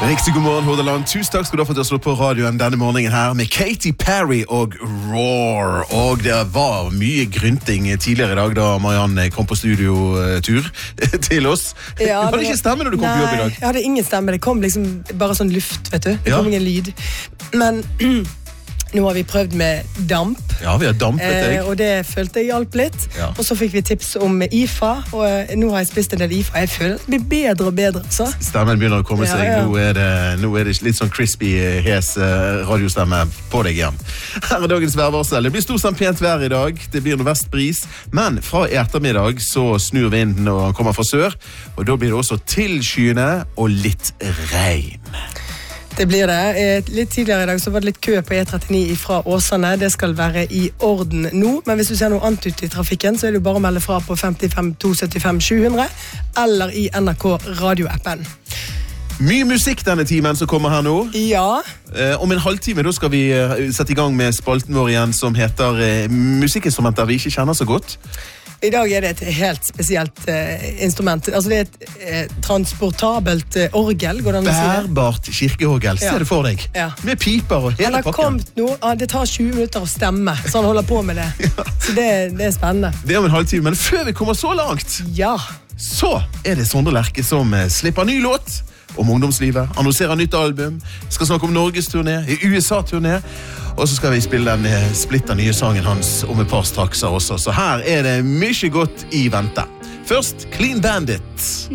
Riktig god morgen, Hordaland. Tusen takk skal du ha for at du har slått på radioen denne morgenen her med Katy Perry og Roar. Og det var mye grynting tidligere i dag da Marianne kom på studiotur til oss. Ja, du hadde ikke stemme når du kom på jobb i dag. Jeg hadde ingen stemme, det kom liksom bare sånn luft, vet du. Det kom ingen lyd. Men nå har vi prøvd med damp. Ja, vi har dampet deg. Og det følte jeg hjalp litt. Ja. Og så fikk vi tips om IFA, og nå har jeg spist en del IFA. Jeg føler det blir bedre og bedre, så. Stemmen begynner å komme seg. Ja. Nå er det litt sånn crispy, hes radiostemme på deg igjen. Her er dagens værvarsel. Det blir stort sett pent vær i dag. Det blir noe vestbris. Men fra i ettermiddag så snur vinden og kommer fra sør. Og da blir det også tilskyende og litt regn. Det blir det. Litt tidligere i dag så var det litt kø på E39 fra Åsane. Det skal være i orden nå. Men hvis du ser noe annet ut i trafikken, så er det jo bare å melde fra på 55 275 700 eller i NRK radioappen. Mye musikk denne timen som kommer her nå. Ja. Om en halvtime da skal vi sette i gang med spalten vår igjen som heter musikkinstrumenter vi ikke kjenner så godt. I dag er det et helt spesielt instrument. Altså det er et transportabelt orgel, går det an å si det? Bærbart kirkeorgel, se det for deg. Ja. Med piper og hele pakken. Det tar 20 minutter å stemme, så han holder på med det. Ja. Så det er spennende. Det er om en halvtime, men før vi kommer så langt, så er det Sondre Lerche som slipper ny låt om ungdomslivet, annonserer nytt album, skal snakke om Norgesturné, USA-turné, og så skal vi spille den splitter nye sangen hans om et par strakser også. Så her er det mye godt i vente. Først Clean Bandit.